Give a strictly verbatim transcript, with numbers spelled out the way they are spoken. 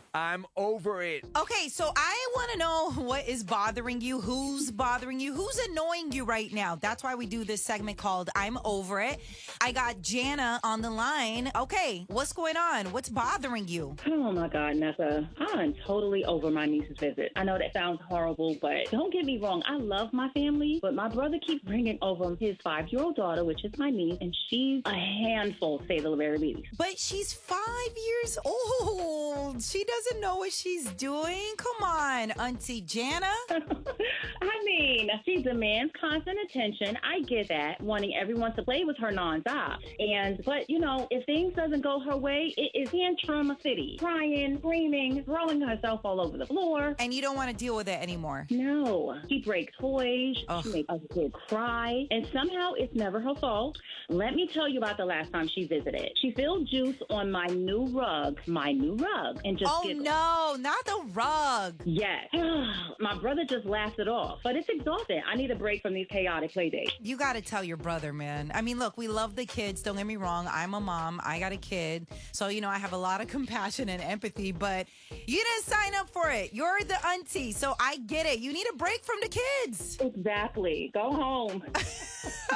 I'm over it. Okay, so I want to know what is bothering you, who's bothering you, who's annoying you right now. That's why we do this segment called I'm Over It. I got Jana on the line. Okay, what's going on? What's bothering you? Oh my God, Nessa. I'm totally over my niece's visit. I know that sounds horrible, but don't get me wrong. I love my family, but my brother keeps bringing over his five-year-old daughter, which is my niece, and she's a handful, to say the very least. But she's five years old. She doesn't know what she's doing. Come on, Auntie Jana. I mean, she demands constant attention. I get that, wanting everyone to play with her nonstop. And, but, you know, if things doesn't go her way, it is tantrum city. Crying, screaming, throwing herself all over the floor. And you don't want to deal with it anymore. No. She breaks toys. Ugh. She makes us kid cry. And somehow it's never her fault. Let me tell you about the last time she visited. She spilled juice on my new rug, my new rug, and just Oh, giggled. no, not the rug. Yes. My brother just laughed it off. But it's exhausting. I need a break from these chaotic play dates. You got to tell your brother, man. I mean, look, we love the kids. Don't get me wrong. I'm a mom. I got a kid. So, you know, I have a lot of compassion and empathy, but you didn't sign up for it. You're the auntie. So I get it. You need a break from the kids. Exactly. Go home.